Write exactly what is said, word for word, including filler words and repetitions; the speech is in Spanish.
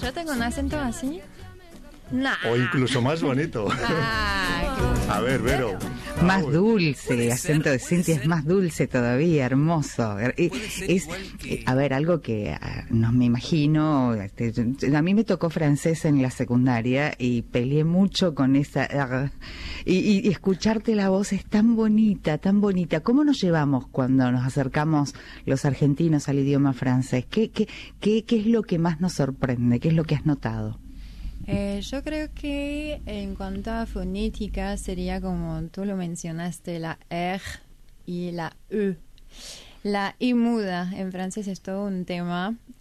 ¿Yo tengo un acento así? Nah. O incluso más bonito. Ah, A ver, Vero. Más Ah, dulce, acento de Cintia es más dulce todavía, hermoso. Es, es, a ver, algo que ah, no me imagino. Este, a mí me tocó francés en la secundaria y peleé mucho con esa. ah, y, y, y escucharte la voz es tan bonita, tan bonita. ¿Cómo nos llevamos cuando nos acercamos los argentinos al idioma francés? ¿Qué, qué, qué, qué es lo que más nos sorprende? ¿Qué es lo que has notado? Eh, yo creo que en cuanto a fonética sería como tú lo mencionaste, la R y la E. La I muda en francés es todo un tema